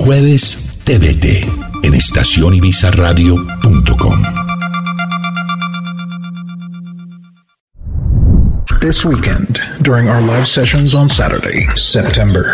Jueves TVT en estacionibizarradio.com. This weekend, during our live sessions on Saturday, September